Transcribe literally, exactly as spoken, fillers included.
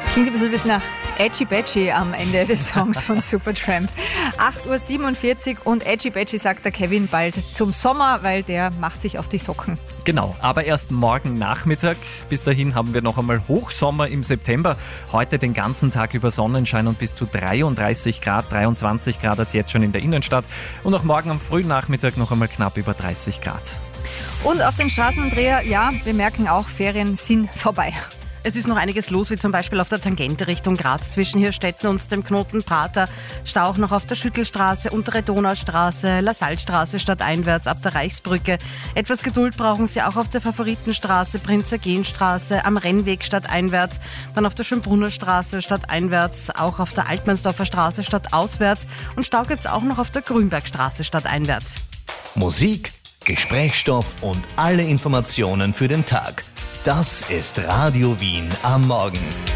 Klingt ein bisschen, bisschen nach Edgy Badgy am Ende des Songs von Supertramp. acht Uhr siebenundvierzig und Edgy Badgy sagt der Kevin bald zum Sommer, weil der macht sich auf die Socken. Genau, aber erst morgen Nachmittag. Bis dahin haben wir noch einmal Hochsommer im September. Heute den ganzen Tag über Sonnenschein und bis zu dreiunddreißig Grad, dreiundzwanzig Grad als jetzt schon in der Innenstadt. Und auch morgen am frühen Nachmittag noch einmal knapp über dreißig Grad. Und auf den Straßen, Andrea, ja, wir merken auch, Ferien sind vorbei. Es ist noch einiges los, wie zum Beispiel auf der Tangente Richtung Graz zwischen Hirstetten und dem Knoten Prater. Stau auch noch auf der Schüttelstraße, Untere Donaustraße, Lassalstraße stadteinwärts ab der Reichsbrücke. Etwas Geduld brauchen Sie auch auf der Favoritenstraße, Prinz-Eugen-Straße, am Rennweg stadteinwärts, dann auf der Schönbrunner Straße stadteinwärts, auch auf der Altmannsdorfer Straße stadtauswärts und Stau gibt es auch noch auf der Grünbergstraße stadteinwärts. Musik, Gesprächsstoff und alle Informationen für den Tag. Das ist Radio Wien am Morgen.